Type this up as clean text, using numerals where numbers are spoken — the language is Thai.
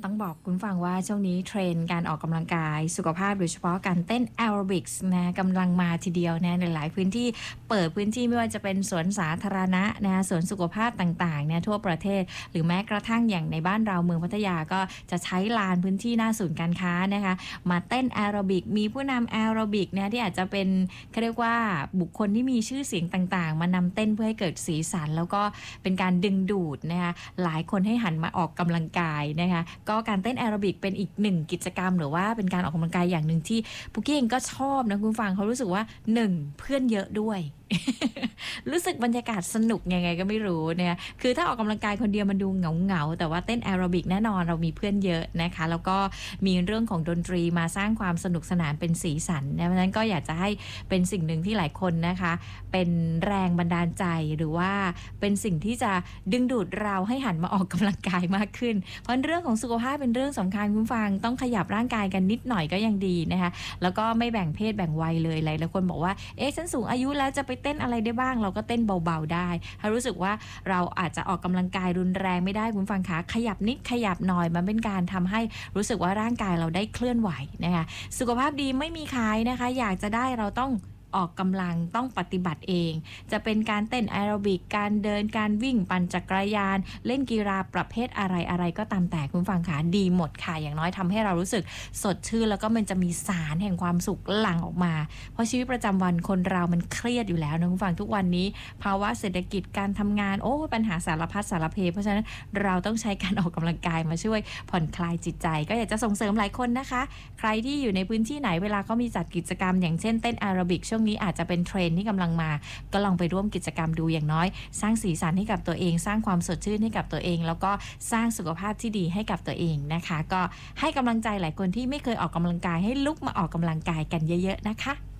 ต้องบอกคุณฟังว่าช่วงนี้เทรนด์การออกกำลังกายสุขภาพโดยเฉพาะการเต้นแอโรบิกส์นะกำลังมาทีเดียวนะในหลายพื้นที่เปิดพื้นที่ไม่ว่าจะเป็นสวนสาธารณะนะสวนสุขภาพต่างๆเนี่ยทั่วประเทศหรือแม้กระทั่งอย่างในบ้านเราเมืองพัทยาก็จะใช้ลานพื้นที่หน้าศูนย์การค้านะคะมาเต้นแอโรบิกมีผู้นำแอโรบิกเนี่ยที่อาจจะเป็นเขาเรียกว่าบุคคลที่มีชื่อเสียงต่างๆมานำเต้นเพื่อให้เกิดสีสันแล้วก็เป็นการดึงดูดนะคะหลายคนให้หันมาออกกำลังกายนะคะก็การเต้นแอโรบิกเป็นอีกหนึ่งกิจกรรมหรือว่าเป็นการออกกำลังกายอย่างหนึ่งที่ปุกกี้เองก็ชอบนะคุณฟังเขารู้สึกว่า1เพื่อนเยอะด้วย รู้สึกบรรยากาศสนุกยังไงก็ไม่รู้เนี่ยคือถ้าออกกำลังกายคนเดียวมันดูเหงาแต่ว่าเต้นแอโรบิกแน่นอนเรามีเพื่อนเยอะนะคะแล้วก็มีเรื่องของดนตรีมาสร้างความสนุกสนานเป็นสีสันนะเพราะฉะนั้นก็อยากจะให้เป็นสิ่งหนึ่งที่หลายคนนะคะเป็นแรงบันดาลใจหรือว่าเป็นสิ่งที่จะดึงดูดเราให้หันมาออกกำลังกายมากขึ้นเพราะเรื่องของสุขภาพเป็นเรื่องสำคัญคุณฟังต้องขยับร่างกายกันนิดหน่อยก็ยังดีนะคะแล้วก็ไม่แบ่งเพศแบ่งวัยเลยหลายคนบอกว่าฉันสูงอายุแล้วจะไปเต้นอะไรได้บ้างเราก็เต้นเบาๆได้ถ้ารู้สึกว่าเราอาจจะออกกำลังกายรุนแรงไม่ได้คุณฟังคะขยับนิดขยับหน่อยมันเป็นการทำให้รู้สึกว่าร่างกายเราได้เคลื่อนไหวนะคะสุขภาพดีไม่มีขายนะคะอยากจะได้เราต้องออกกำลังต้องปฏิบัติเองจะเป็นการเต้นแอโรบิกการเดินการวิ่งปั่นจักรยานเล่นกีฬาประเภทอะไรก็ตามแต่คุณฟังค่ะดีหมดค่ะอย่างน้อยทำให้เรารู้สึกสดชื่นแล้วก็มันจะมีสารแห่งความสุขหลั่งออกมาเพราะชีวิตประจำวันคนเรามันเครียดอยู่แล้วนะคุณฟังทุกวันนี้ภาวะเศรษฐกิจการทำงานปัญหาสารพัดสารเพเพราะฉะนั้นเราต้องใช้การออกกำลังกายมาช่วยผ่อนคลายจิตใจก็อยากจะส่งเสริมหลายคนนะคะใครที่อยู่ในพื้นที่ไหนเวลาเขามีจัดกิจกรรมอย่างเช่นเต้นแอโรบิกช่วงนี้อาจจะเป็นเทรนด์ที่กำลังมาก็ลองไปร่วมกิจกรรมดูอย่างน้อยสร้างสีสันให้กับตัวเองสร้างความสดชื่นให้กับตัวเองแล้วก็สร้างสุขภาพที่ดีให้กับตัวเองนะคะก็ให้กำลังใจหลายคนที่ไม่เคยออกกำลังกายให้ลุกมาออกกำลังกายกันเยอะๆนะคะ